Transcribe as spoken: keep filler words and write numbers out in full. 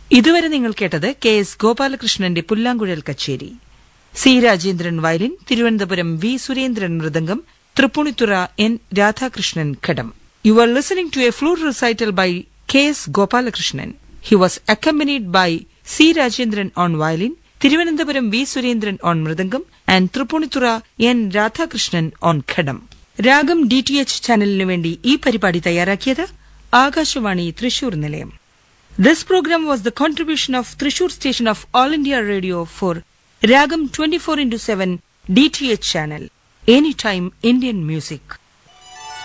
ഇതുവരെ നിങ്ങൾ കേട്ടത് കെ എസ് ഗോപാലകൃഷ്ണന്റെ പുല്ലാങ്കുഴൽ കച്ചേരി. C Rajendran violin, Thiruvananthapuram V Surendran mridangam, Tripunithura N Radhakrishnan ghatam. You are listening to A flute recital by K S Gopalakrishnan. He was accompanied by C Rajendran on violin, Thiruvananthapuram V Surendran on mridangam and Tripunithura N Radhakrishnan on ഘടം. രാഗം D T H ചാനലിനു വേണ്ടി ഈ പരിപാടി തയ്യാറാക്കിയത് ആകാശവാണി തൃശൂർ നിലയം. This program was the contribution of Thrissur station of All India Radio for Ragam twenty-four into seven D T H channel. Anytime Indian music.